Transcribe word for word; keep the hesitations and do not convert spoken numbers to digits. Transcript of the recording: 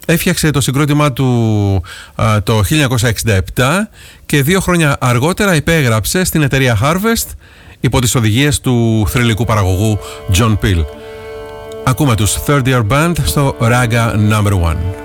Έφτιαξε το συγκρότημά του α, το χίλια εννιακόσια εξήντα επτά και δύο χρόνια αργότερα υπέγραψε στην εταιρεία Harvest υπό τις οδηγίες του θρυλικού παραγωγού John Peel. Ακούμε τους Third Year Band στο Raga νούμερο ένα.